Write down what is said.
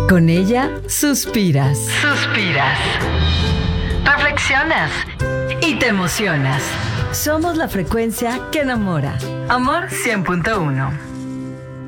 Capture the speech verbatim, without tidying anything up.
Con ella suspiras, Suspiras. Reflexionas. y te emocionas. Somos la frecuencia que enamora. Amor cien punto uno.